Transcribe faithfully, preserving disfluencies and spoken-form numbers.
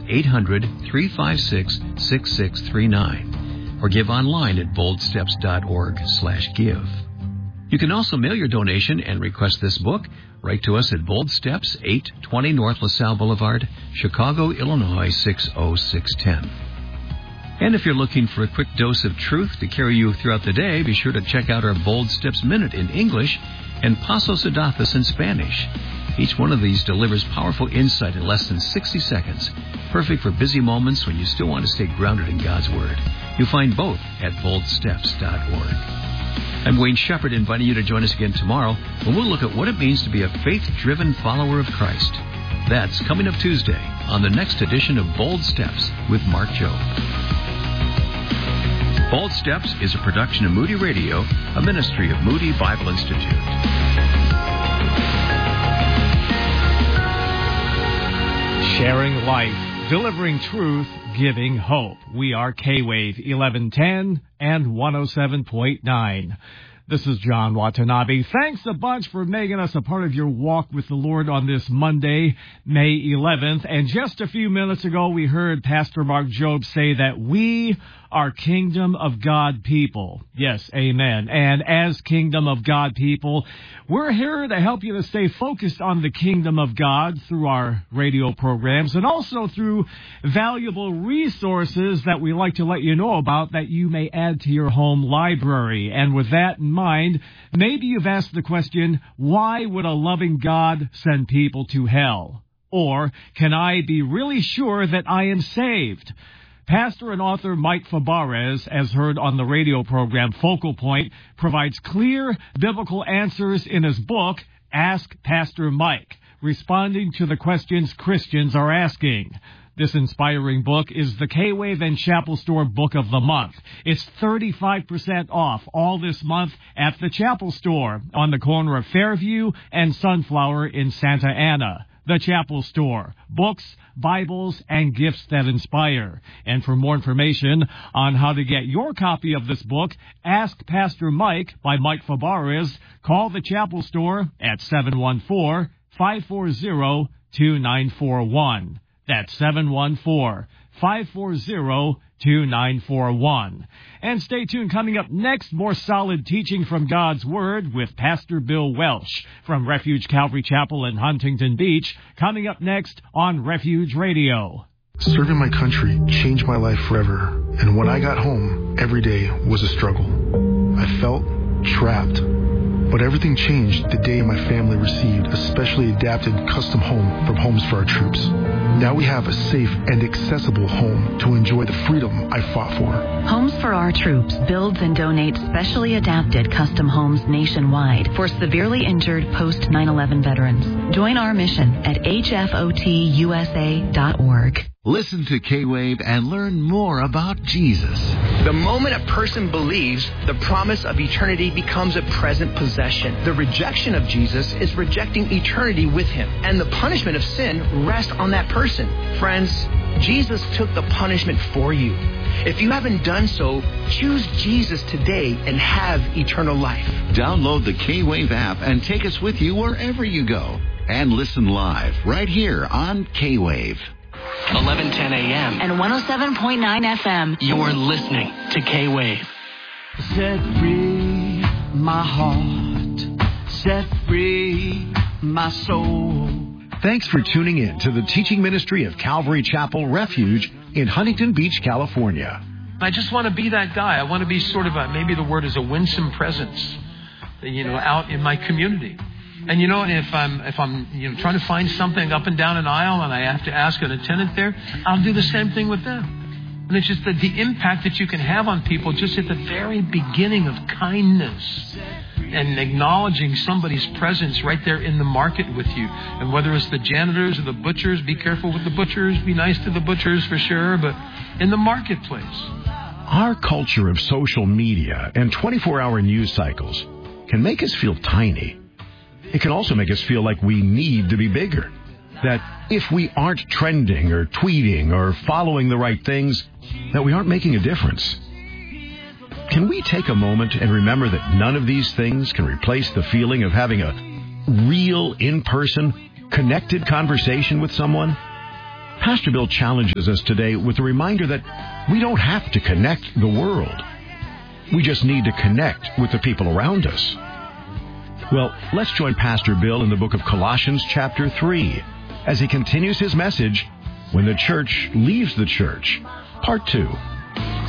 eight hundred, three five six, six six three nine or give online at boldsteps.org slash give. You can also mail your donation and request this book. Write to us at Bold Steps, eight twenty North LaSalle Boulevard, Chicago, Illinois, six oh six one oh. And if you're looking for a quick dose of truth to carry you throughout the day, be sure to check out our Bold Steps Minute in English and Pasos Adathas in Spanish. Each one of these delivers powerful insight in less than sixty seconds, perfect for busy moments when you still want to stay grounded in God's Word. You'll find both at bold steps dot org. I'm Wayne Shepherd, inviting you to join us again tomorrow when we'll look at what it means to be a faith-driven follower of Christ. That's coming up Tuesday on the next edition of Bold Steps with Mark Jobe. Bold Steps is a production of Moody Radio, a ministry of Moody Bible Institute. Sharing life, delivering truth, giving hope. We are K-Wave eleven ten and one oh seven point nine. This is John Watanabe. Thanks a bunch for making us a part of your walk with the Lord on this Monday, May eleventh. And just a few minutes ago, we heard Pastor Mark Jobe say that we are Kingdom of God people. Yes, amen. And as Kingdom of God people, we're here to help you to stay focused on the Kingdom of God through our radio programs and also through valuable resources that we like to let you know about that you may add to your home library. And with that in mind, maybe you've asked the question, why would a loving God send people to hell? Or, can I be really sure that I am saved? Pastor and author Mike Fabarez, as heard on the radio program Focal Point, provides clear biblical answers in his book, Ask Pastor Mike, responding to the questions Christians are asking. This inspiring book is the K-Wave and Chapel Store Book of the Month. It's thirty-five percent off all this month at the Chapel Store on the corner of Fairview and Sunflower in Santa Ana. The Chapel Store. Books, Bibles, and gifts that inspire. And for more information on how to get your copy of this book, Ask Pastor Mike by Mike Fabarez. Call the Chapel Store at seven one four, five four zero, two nine four one. That's seven one four, five four zero, two nine four one. And stay tuned. Coming up next, more solid teaching from God's Word with Pastor Bill Welch from Refuge Calvary Chapel in Huntington Beach. Coming up next on Refuge Radio. Serving my country changed my life forever. And when I got home, every day was a struggle. I felt trapped. But everything changed the day my family received a specially adapted custom home from Homes for Our Troops. Now we have a safe and accessible home to enjoy the freedom I fought for. Homes for Our Troops builds and donates specially adapted custom homes nationwide for severely injured post nine eleven veterans. Join our mission at H F O T U S A dot org. Listen to K-Wave and learn more about Jesus. The moment a person believes, the promise of eternity becomes a present possession. The rejection of Jesus is rejecting eternity with Him, and the punishment of sin rests on that person. Friends, Jesus took the punishment for you. If you haven't done so, choose Jesus today and have eternal life. Download the K-Wave app and take us with you wherever you go. And listen live right here on K-Wave. eleven ten a.m. and one oh seven point nine F M. You're listening to K-Wave. Set free my heart, set free my soul. Thanks for tuning in to the teaching ministry of Calvary Chapel Refuge in Huntington Beach, California. I just want to be that guy. I want to be sort of a, maybe the word is a winsome presence, you know, out in my community. And you know, if I'm if I'm you know trying to find something up and down an aisle and I have to ask an attendant there, I'll do the same thing with them. And it's just the, the impact that you can have on people just at the very beginning of kindness and acknowledging somebody's presence right there in the market with you. And whether it's the janitors or the butchers, be careful with the butchers, be nice to the butchers for sure, but in the marketplace. Our culture of social media and twenty-four hour news cycles can make us feel tiny. It can also make us feel like we need to be bigger. That if we aren't trending or tweeting or following the right things, that we aren't making a difference. Can we take a moment and remember that none of these things can replace the feeling of having a real, in-person, connected conversation with someone? Pastor Bill challenges us today with a reminder that we don't have to connect the world. We just need to connect with the people around us. Well, let's join Pastor Bill in the book of Colossians chapter three as he continues his message, When the Church Leaves the Church, part two.